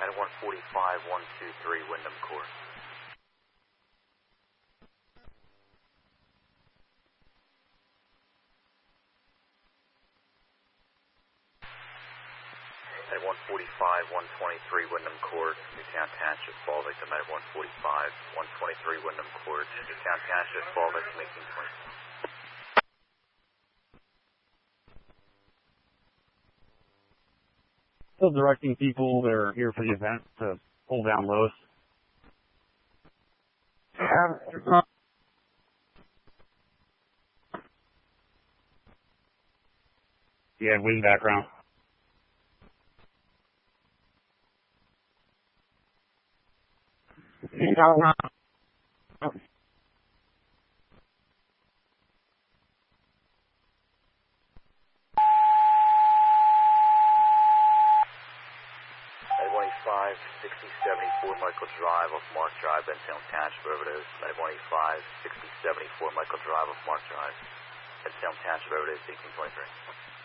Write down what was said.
at 145, 123, Wyndham Court. At 145, 123, Wyndham Court, Newtown Township, fall victim at 145, 123, Wyndham Court, Newtown Township, fall victim 1820. Still directing people that are here for the event to pull down lows. Yeah, wind background. At 185, 6074 Michael Drive off Mark Drive, Bensalem Township, wherever it is. At 185, 6074 Michael Drive off Mark Drive, Bensalem Township, wherever it is, 1823.